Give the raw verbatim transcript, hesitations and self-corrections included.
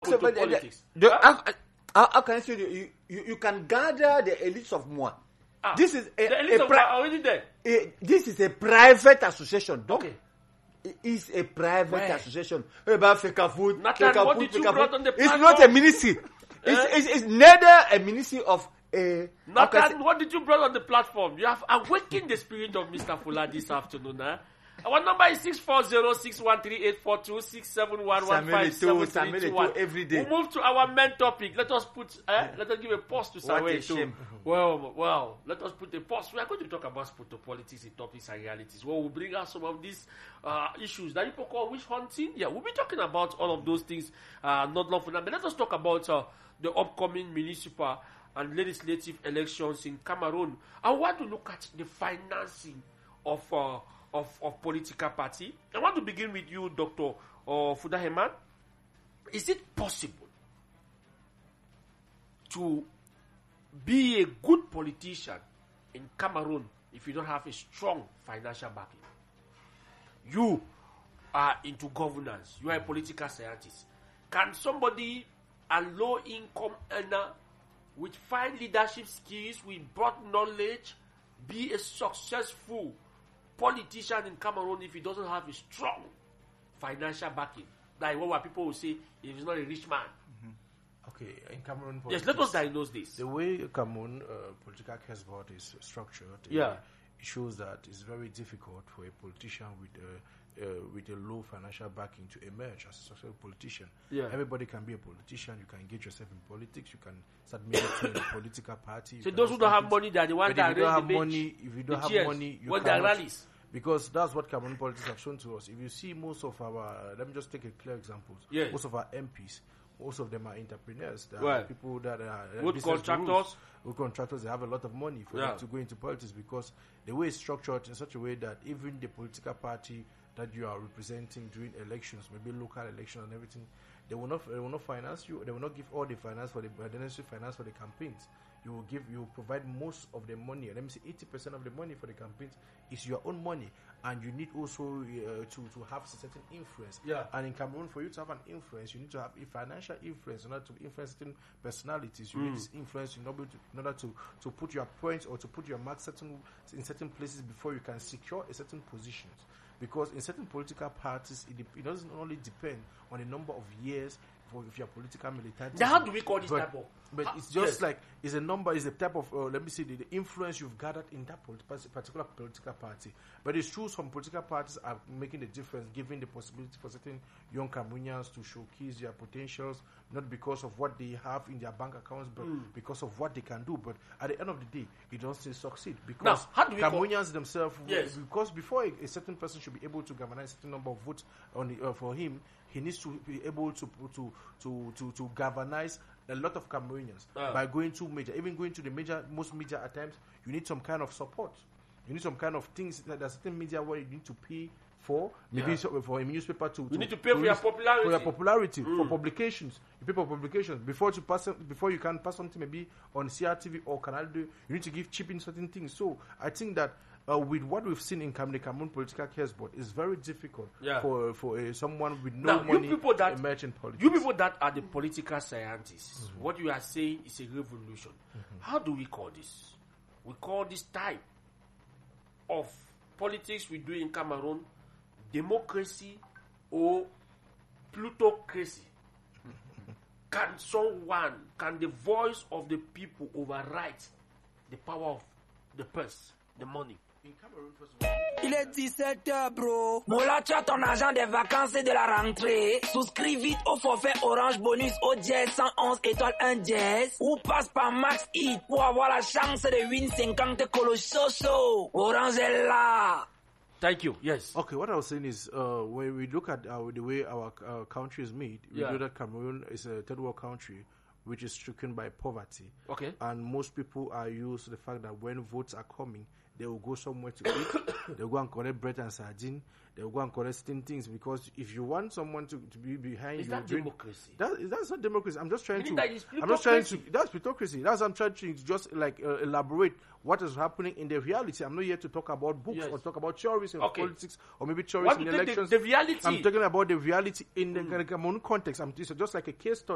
photo politics. The, huh? how, how, how can I say you, you, you can gather the elites of Moi. Ah, this is a, the elites a of pri- are already there. a, this is a private association. Don't, Okay. It is a private Where? association. About Feka food, Nathan, Feka what food, did you Feka brought food. on the It's platform? not a ministry. Eh? It's, it's, it's neither a ministry of a. how can I say- Nathan, what did you bring on the platform? You have awakened the spirit of Mister Fuller this afternoon. Huh? Our number is six four zero, six one three, eight four two, six seven one one five seven three two one. every day. We'll move to our main topic. Let us put, eh, let us give a pause to What a Samuel. shame. Well, well, let us put a pause. We are going to talk about photo politics in topics and realities. Well, we'll bring out some of these uh, issues that people call witch hunting. Yeah, we'll be talking about all of those things uh, not long from now. But let us talk about uh, the upcoming municipal and legislative elections in Cameroon. I want to look at the financing of uh, of, of political party. I want to begin with you, Doctor Uh, Fudaheman. Is it possible to be a good politician in Cameroon if you don't have a strong financial backing? You are into governance. You are a political scientist. Can somebody, a low-income earner with fine leadership skills, with broad knowledge, be a successful politician in Cameroon if he doesn't have a strong financial backing? Like what people will say, if he's not a rich man. Okay, in Cameroon, Yes, let us diagnose this. The way Cameroon uh, political case board is structured, Yeah. uh, it shows that it's very difficult for a politician with a uh, with a low financial backing to emerge as a successful politician. Yeah. Everybody can be a politician. You can engage yourself in politics. You can start militating in a political party. You So can those do who don't have things. money, they are the ones But that if you don't arrange have the bench, money, if you don't the have chairs, money, you when there are cannot. rallies. Because that's what Cameroon politics have shown to us. If you see most of our, let me just take a clear example. Yeah. Most of our M Ps, most of them are entrepreneurs. They are Right. people that are uh, Good business contractors. gurus. Good contractors. They have a lot of money for Yeah. them to go into politics because the way it's structured in such a way that even the political party that you are representing during elections, maybe local elections and everything, they will not they will not finance you. They will not give all the finance for the uh, the necessary finance for the campaigns. You will give you will provide most of the money. Let me say eighty percent of the money for the campaigns is your own money, and you need also uh, to to have a certain influence. Yeah. And in Cameroon, for you to have an influence, you need to have a financial influence in order to influence certain personalities. You need this influence in order to in order to, to put your points or to put your mark certain in certain places before you can secure a certain positions. Because in certain political parties, it, de- it doesn't only depend on the number of years for if you're political militant. Now, how do we call this but, type of? But how- it's just yes. like it's a number, is a type of uh, let me see the, the influence you've gathered in that polit- particular political party. But it's true some political parties are making the difference, giving the possibility for certain young Cameroonians to showcase their potentials, not because of what they have in their bank accounts, but because of what they can do. But at the end of the day, it doesn't succeed because Now, how do we call- Cameroonians themselves, Yes. because before a, a certain person should be able to galvanize a certain number of votes on the, uh, for him, he needs to be able to to to to, to galvanize a lot of Cameroonians Ah. by going to major, even going to the major, most media at times. You need some kind of support. You need some kind of things that there's certain media where you need to pay for, maybe Yeah. so- for a newspaper to. You need to pay for your release- popularity. For your popularity for publications. You pay for publications before to pass it- before you can pass something maybe on C R T V or Canal two. You need to give cheap in certain things. So I think that. Uh, with what we've seen in Cam- the Cameroon political case board, it's very difficult Yeah. for for uh, someone with no Now, you money people that- to emerge in politics. You people that are the political scientists, what you are saying is a revolution. How do we call this? We call this type of politics we do in Cameroon democracy or plutocracy. Can someone, can the voice of the people override the power of the purse, the money? In Cameroon, first of all, Il est dix-sept heures, bro. Moula, tu as ton argent des vacances et de la rentrée. Souscris vite au forfait Orange Bonus au Jazz cent onze étoiles un Jazz. Ou passe par Max Hit pour avoir la chance de win cinquante colos so Orange est là. Thank you. Yes. Okay, what I was saying is, uh, when we look at uh, the way our uh, country is made, we Yeah. know that Cameroon is a third world country, which is stricken by poverty. Okay. And most people are used to the fact that when votes are coming, they will go somewhere to eat. They'll go and collect bread and sardine. They'll go and collect certain things because if you want someone to, to be behind Is you, that during- democracy? That, that's not democracy. I'm just trying Meaning to. that is I'm just trying to. plutocracy. That's plutocracy. That's what I'm trying to just like uh, elaborate what is happening in the reality. I'm not here to talk about books Yes. or talk about theories in Okay. politics or maybe Want theories to in take the- elections. the reality. I'm talking about the reality in the Cameroon context. I'm, it's just like a case study.